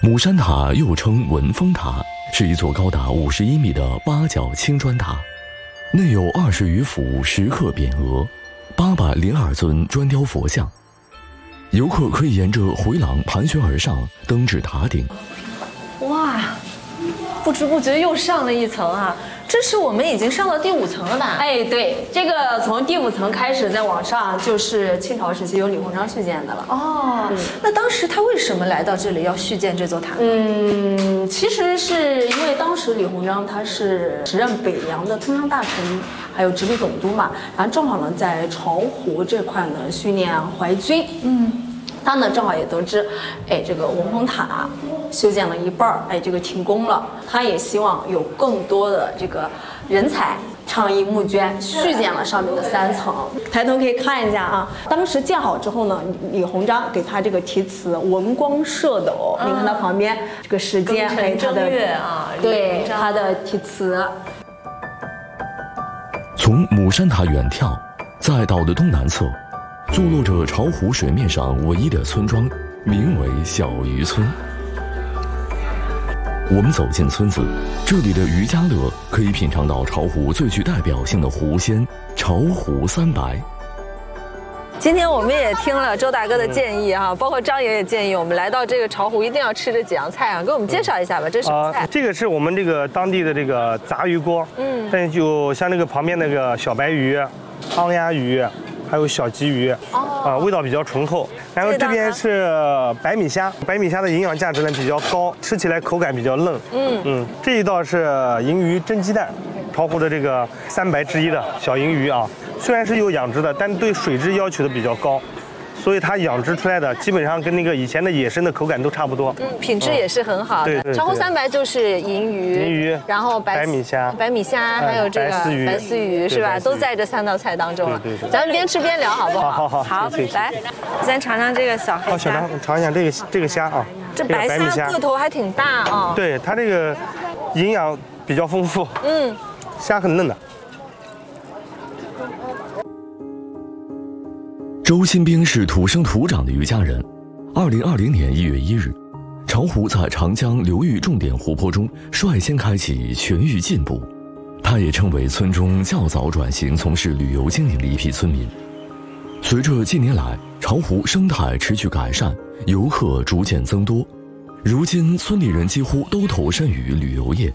母山塔又称文峰塔，是一座高达51米的八角青砖塔，内有20余幅石刻匾额，802尊砖雕佛像。游客可以沿着回廊盘旋而上，登至塔顶。 哇，不知不觉又上了一层啊！这是我们已经上到第5层了吧？ 哎，对，这个从第5层开始再往上，就是清朝时期由李鸿章续建的了。 哦，那当时他为什么来到这里要续建这座塔？ 其实是因为当时李鸿章他是时任北洋的通商大臣，还有直隶总督嘛，然后正好呢在巢湖这块呢训练淮军。他呢正好也得知，哎，这个文峰塔修建了一半，哎，这个停工了。他也希望有更多的这个人才倡议募捐，续建了上面的3层。抬头可以看一下啊，当时建好之后呢，李鸿章给他这个题词“文光射斗”，你看他旁边这个时间，哎，他的对他的题词。 从母山塔远眺，在岛的东南侧，坐落着巢湖水面上唯一的村庄，名为小渔村。我们走进村子，这里的渔家乐可以品尝到巢湖最具代表性的湖鲜——巢湖三白。 今天我们也听了周大哥的建议哈，包括张爷也建议我们来到这个巢湖一定要吃这几样菜啊，给我们介绍一下吧，这是什么菜？ 这个是我们这个当地的这个杂鱼锅，但就像那个旁边那个小白鱼、昂鸭鱼，还有小鲫鱼，味道比较醇厚。然后这边是白米虾，白米虾的营养价值呢比较高，吃起来口感比较嫩。这一道是银鱼蒸鸡蛋，巢湖的这个3白之一的小银鱼啊，虽然是有养殖的，但对水质要求的比较高。所以它养殖出来的基本上跟那个以前的野生的口感都差不多， 品质也是很好的。 对， 巢湖三白就是银鱼，然后白米虾，还有这个白丝鱼是吧？都在这3道菜当中啊。咱们边吃边聊好不好？好，来，先尝尝这个小黑虾。 尝一下这个虾啊。 这白虾个头还挺大啊。 对，它这个营养比较丰富。虾很嫩的。 周新兵是土生土长的渔家人。2020年1月1日，巢湖在长江流域重点湖泊中率先开启全域禁捕，他也成为村中较早转型从事旅游经营的一批村民。随着近年来巢湖生态持续改善，游客逐渐增多，如今村里人几乎都投身于旅游业。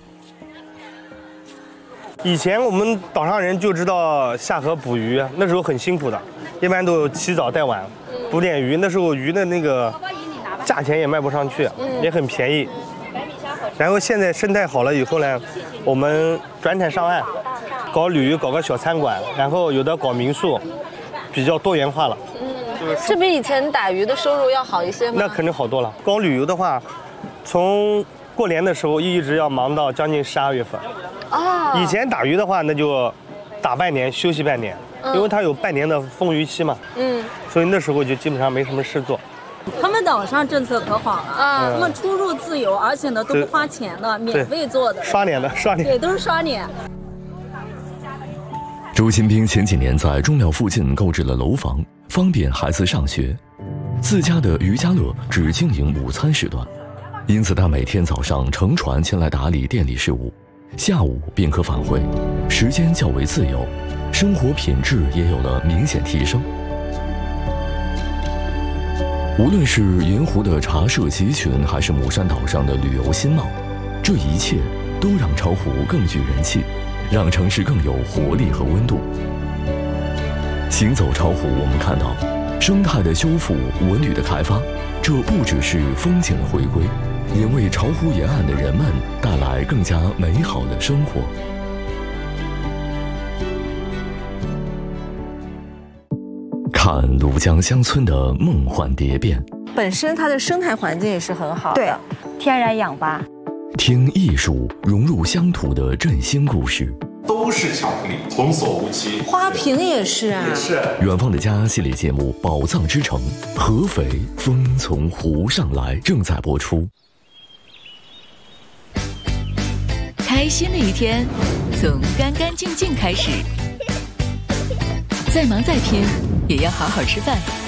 以前我们岛上人就知道下河捕鱼，那时候很辛苦的，一般都起早带晚捕点鱼。那时候鱼的那个价钱也卖不上去，也很便宜。然后现在生态好了以后呢，我们转产上岸，搞旅游，搞个小餐馆，然后有的搞民宿，比较多元化了。 这比以前打鱼的收入要好一些吗？ 那肯定好多了。搞旅游的话，从过年的时候一直要忙到将近12月份。以前打鱼的话，那就打半年，休息半年，因为它有半年的丰渔期嘛。所以那时候就基本上没什么事做。 他们岛上政策可好了，他们出入自由，而且呢都不花钱的，免费做的。 刷脸的， 对，都是刷脸。 周新兵前几年在中寮附近购置了楼房，方便孩子上学。自家的渔家乐只经营午餐时段，因此他每天早上乘船前来打理店里事务，下午便可返回，时间较为自由，生活品质也有了明显提升。无论是盐湖的茶社集群，还是母山岛上的旅游新貌，这一切都让巢湖更具人气，让城市更有活力和温度。行走巢湖，我们看到生态的修复、文旅的开发，这不只是风景的回归，也为巢湖沿岸的人们带来更加美好的生活。看庐江乡村的梦幻蝶变， 本身它的生态环境也是很好的， 对，天然氧吧。 听艺术融入乡土的振兴故事， 都是巧克力，童叟无欺。 花瓶也是啊， 也是。 远方的家系列节目《宝藏之城》，合肥风从湖上来正在播出。 开心的一天，从干干净净开始。再忙再拼，也要好好吃饭。